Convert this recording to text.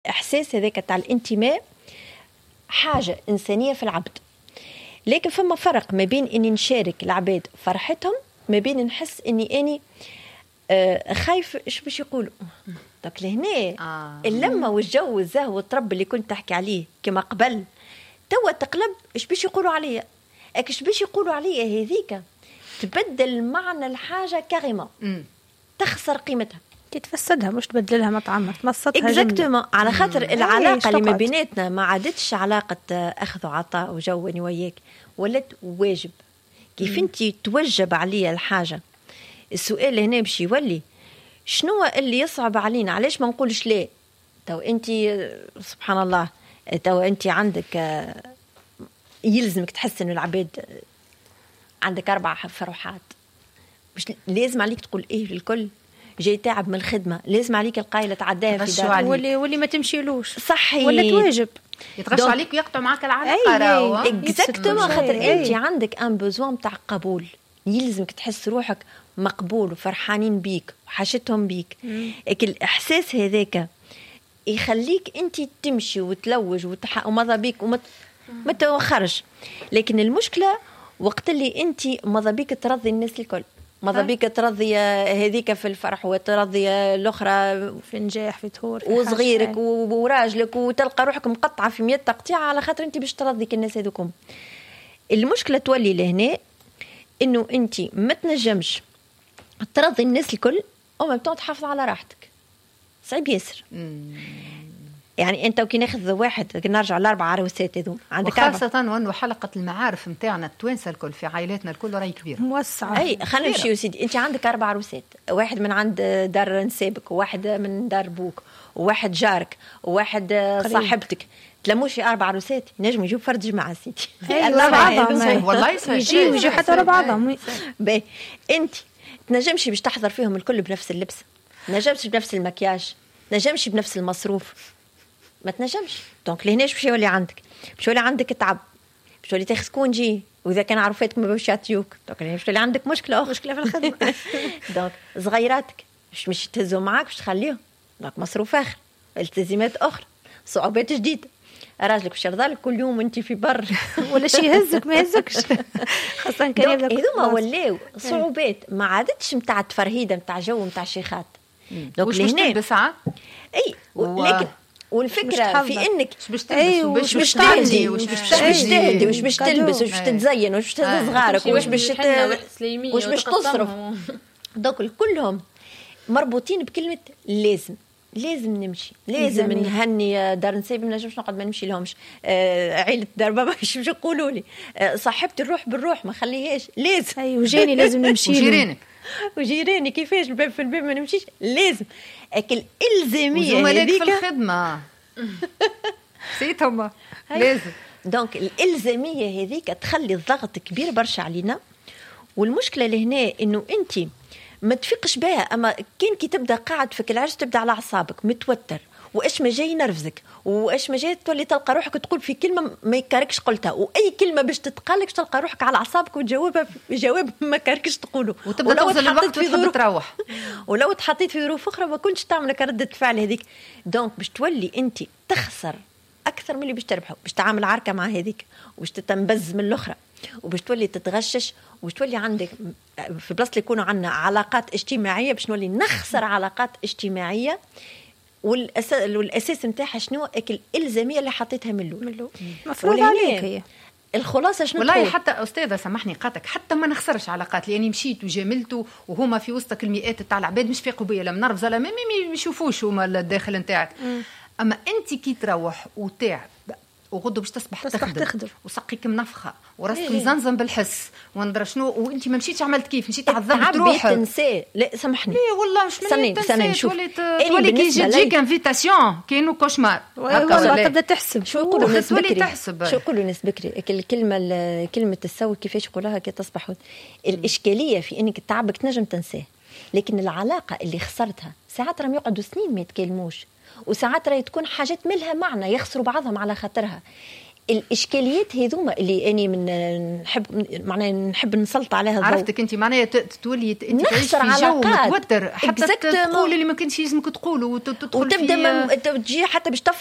إحساس هذاك تاع الانتماء حاجة إنسانية في العبد، لكن فما فرق ما بين إني نشارك العباد فرحتهم، ما بين نحس إني أني خايف إيش باش يقولوا. دونك لهنا اللمة والجو والزهو والطرب اللي كنت تحكي عليه كما قبل توا تقلب إيش باش يقولوا عليا، إيش باش يقولوا عليا هذيك تبدل معنى الحاجة كاريما، تخسر قيمتها، تتفسدها، مش تبدلها مطعمك، تمصتها. اكزاكتومون. على خاطر العلاقه اللي ما بيناتنا ما عادتش علاقه اخذ وعطاء وجو اني وياك، ولات واجب. كيف انت توجب عليا الحاجه، السؤال هنا باش يولي شنو اللي يصعب علينا؟ علاش ما نقولش لا؟ تو انت سبحان الله، تو انت عندك يلزمك تحس انه العباد عندك 4 فرحات، مش لازم عليك تقول ايه للكل. جاي تعب من الخدمه، لازم عليك القايله تعداها في دار واللي ما تمشيلوش صحيح، ولا تواجب يتغش عليك ويقطع معك العلاقه. اكزاكتومون. خاطر انت عندك ان بوزوان تاع قبول، يلزمك تحس روحك مقبول وفرحانين بيك وحاشتهم بيك. الاحساس هذاك يخليك انت تمشي وتلوج ومضى بيك وما توخرش. لكن المشكله وقت اللي انت مضى بيك ترضي الناس الكل، ماذا بيك ترضي هذيك في الفرح وترضي الأخرى في النجاح في تهور وصغيرك وراجلك، وتلقى روحك مقطعة في 100 تقطيعة على خاطر انت باش ترضيك الناس هذوكم. المشكلة تولي لهنا انه انت ما تنجمش ترضي الناس الكل وما بتقعد تحافظ على راحتك، صعيب ياسر. يعني انت وكي ناخذ واحد نرجع ل4 عروسات هذو عندك خاصة وانه حلقة المعارف نتاعنا التوانسة الكل في عائلاتنا الكل راهي كبيرة موسعة. اي خلينا نمشيو سيدي، انت عندك 4 عروسات، واحد من عند دار نسابك، وواحد من دار بوك، وواحد جارك، وواحد صاحبتك، تلموشي 4 عروسات نجم يجيب فرد جماعة سيدي. والله يجي حتى ورا بعضهم. باهي انت تنجمش باش تحضر فيهم الكل بنفس اللبس، نجمش بنفس المكياج، نجمش بنفس المصروف، ما تنجمش. دونك لهناش باش يولي عندك، باش يولي عندك تعب، باش يولي تاخذ كونجي، واذا كان عرفاتك ما باش يعطيوك، دونك باش يولي عندك مشكله في الخدمه. دونك صغيراتك مش تهزهم معاك، باش تخليهم، دونك مصروف اخر، التزامات اخرى، صعوبات جديده. راجلك باش يرضالك كل يوم وانت في بر ولا شيء يهزك ما يهزكش، خاصه كان يبدا هذوما ولاو صعوبات، ما عادتش نتاع تفرهيده نتاع جو نتاع شيخات. دونك لهنا بساعه اي لكن والفكره في انك وش باش تهدي وش باش تلبس وش باش تتزين وش باش تهز صغارك وش باش تصرف. دوك كلهم مربوطين بكلمه لازم نمشي، لازم نهني دار نسيب، ما نجمش نقعد ما نمشي لهمش، عيله دار بابا ايش يقولوا لي، صاحبتي الروح بالروح ما خليهاش، لازم وجاني لازم نمشي وجيراني كيفاش الباب في الباب ما نمشيش، لازم اكل الزاميه هذيك في الخدمه سيتهم لازم. دونك الالزاميه هذيك تخلي الضغط كبير برشا علينا. والمشكله لهنا انه انت ما تفيقش بها، اما كان كي تبدا قاعد فيك العرس تبدا على اعصابك متوتر، واش ما جاي نرفزك، واش ما جاي تولي تلقى روحك تقول في كلمه ما يكاركش قلتها، واي كلمه باش تتقالك تلقى روحك على اعصابك وتجاوبها جواب ما كاركش تقوله، وتبدا توصل الوقت في تروح. ولو تحطيت في ظروف اخرى ما كنتش تعمل ردة فعل هذيك. دونك باش تولي انت تخسر اكثر من اللي باش تربحه، باش تعمل عركه مع هذيك وباش تتنبز من الاخرى وباش تولي تتغشش وباش تولي عندك في بلاصه اللي يكونوا عندنا علاقات اجتماعيه باش نولي نخسر علاقات اجتماعيه. والاساس نتاعها شنو؟ الالزاميه اللي حطيتها من الاول مفروض عليك هي الخلاصه. شنو والله حتى استاذه سامحني قاطك، حتى ما نخسرش علاقات لاني مشيت وجاملته وهما في وسطك المئات تاع العباد مش فاقوا بيا لما نرفز لا ما يشوفوش هما الداخل نتاعك. اما انت كي تروح وتعب وغدو باش تصبح تخدم وسقيك منفخه وراسك مزنزن بالحس وندرى شنو، وانت ما مشيتش عملت كيف مشيت عذبت روحك تنسى. لا سامحني والله مش من تنسى تولي كي يجيك انفيتاسيون كأنه كوشمار هكا تبدا تحسب شو يقولوا الناس بكري، شو يقولوا الناس بكري كلمه السوي كيفاش يقولوها كي تصبح. الاشكاليه في انك تعبك تنجم تنساه، لكن العلاقه اللي خسرتها ساعات راهم يقعدوا سنين ما يتكلموش، وساعات راهي تكون حاجات ملها معنى يخسروا بعضهم على خاطرها. الاشكاليات هذوما اللي اني من نحب نسلط عليها الضوء. عرفتك انت معناها تولي انت تعيش في جو متوتر حتى تقول اللي ما كانش يلزمك تقوله وتبدا تجي حتى باش